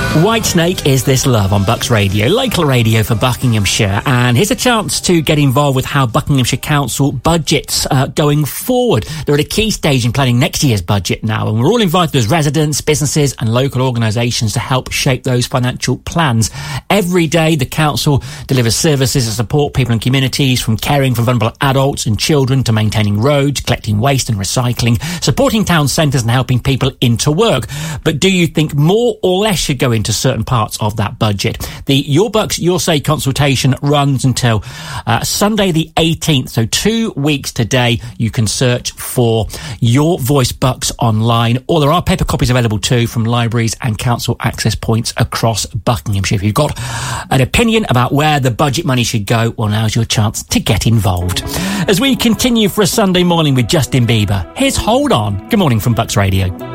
Whitesnake is This Love on Bucks Radio, local radio for Buckinghamshire. And here's a chance to get involved with how Buckinghamshire Council budgets going forward. They're at a key stage in planning next year's budget now, and we're all invited as residents, businesses and local organisations to help shape those financial plans. Every day the council delivers services to support people and communities, from caring for vulnerable adults and children to maintaining roads, collecting waste and recycling, supporting town centres and helping people into work. But do you think more or less should go into certain parts of that budget? The Your Bucks, Your Say consultation runs until Sunday the 18th, so 2 weeks today. You can search for Your Voice Bucks online, or there are paper copies available too from libraries and council access points across Buckinghamshire. If you've got an opinion about where the budget money should go, well, now's your chance to get involved. As we continue for a Sunday morning with Justin Bieber, here's Hold On. Good morning from Bucks Radio.